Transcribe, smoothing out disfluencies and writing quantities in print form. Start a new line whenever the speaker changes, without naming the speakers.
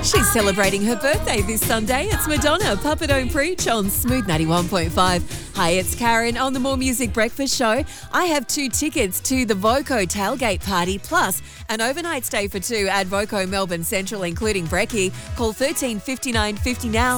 She's celebrating her birthday this Sunday. It's Madonna, Papa Don't Preach on Smooth 91.5. Hi, it's Karen on the More Music Breakfast Show. I have 2 tickets to the Voco tailgate party, plus an overnight stay for 2 at Voco Melbourne Central, including brekkie. Call 13 59 50 now.